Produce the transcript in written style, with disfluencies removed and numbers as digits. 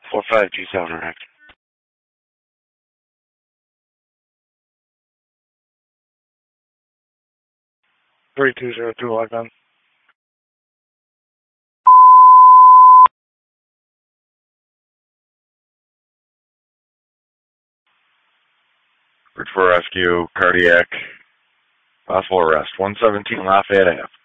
45G7 Rack. 3202 lockdown. Bridge for rescue, cardiac, possible arrest. 117 Lafayette Ave.